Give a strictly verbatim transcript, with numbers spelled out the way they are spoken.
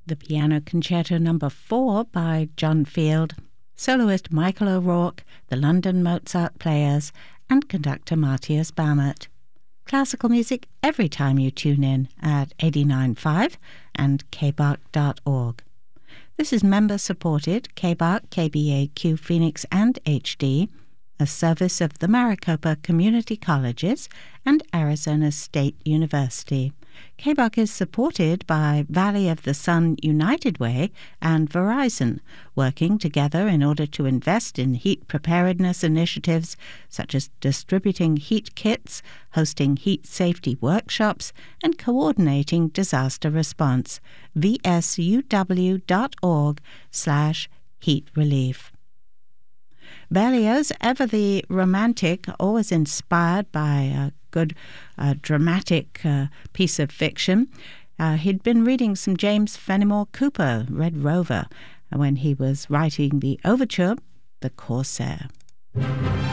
the Piano Concerto Number four by John Field, soloist Michael O'Rourke, the London Mozart Players, and conductor Matthias Bammert. Classical music every time you tune in at eighty-nine point five and k b a r k dot org. This is member-supported K B A R K, K B A Q Phoenix and H D, a service of the Maricopa Community Colleges and Arizona State University. K B A R K is supported by Valley of the Sun United Way and Verizon, working together in order to invest in heat preparedness initiatives such as distributing heat kits, hosting heat safety workshops, and coordinating disaster response. v s u w dot org slash heat relief. Berlioz, ever the romantic, always inspired by a good uh, dramatic uh, piece of fiction. Uh, he'd been reading some James Fenimore Cooper, Red Rover, when he was writing the overture, The Corsair.